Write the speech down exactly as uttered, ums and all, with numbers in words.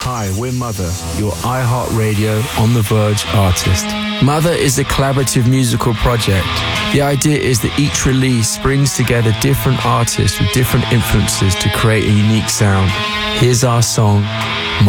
Hi, we're Mother, your iHeartRadio On The Verge artist. Mother is a collaborative musical project. The idea is that each release brings together different artists with different influences to create a unique sound. Here's our song,